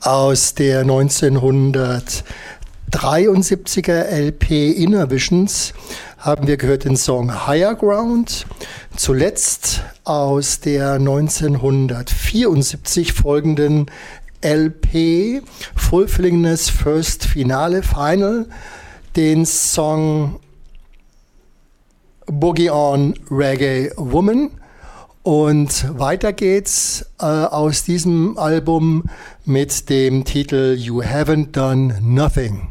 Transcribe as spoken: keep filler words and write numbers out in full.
Aus der neunzehnhundertdreiundsiebziger L P Inner Visions haben wir gehört den Song Higher Ground. Zuletzt aus der neunzehnhundertvierundsiebzig folgenden L P Fulfillingness First Finale Final den Song Boogie On Reggae Woman. Und weiter geht's äh, aus diesem Album mit dem Titel You Haven't Done Nothing.